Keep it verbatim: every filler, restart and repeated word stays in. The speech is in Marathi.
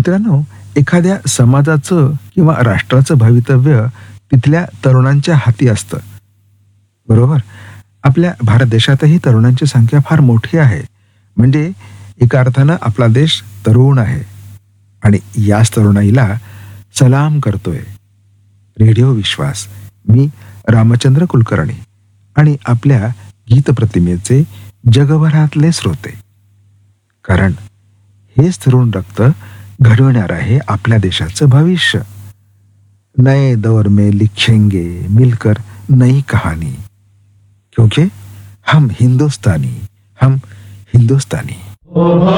मित्रांनो, एखाद्या समाजाचं किंवा राष्ट्राचं भवितव्य तिथल्या तरुणांच्या हाती असतं, बरोबर? आपल्या भारत देशातही तरुणांची संख्या फार मोठी आहे. म्हणजे एका अर्थानं आपला देश तरुण आहे आणि याच तरुणाईला सलाम करतोय रेडिओ विश्वास. मी रामचंद्र कुलकर्णी आणि आपल्या गीत प्रतिमेचे जगभरातले श्रोते. कारण हेच तरुण रक्त घडवणार आहे आपल्या देशाचं भविष्य. नए दौर में लिखेंगे मिलकर नई कहानी, क्योंकि हम हिंदुस्तानी हम हिंदुस्तानी